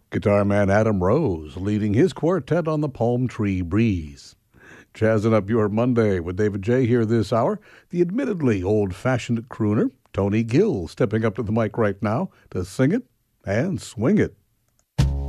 Guitar man Adam Rose leading his quartet on the Palm Tree Breeze. Jazzing up your Monday with David J. here this hour, the admittedly old-fashioned crooner, Tony Gill, stepping up to the mic right now to sing it and swing it.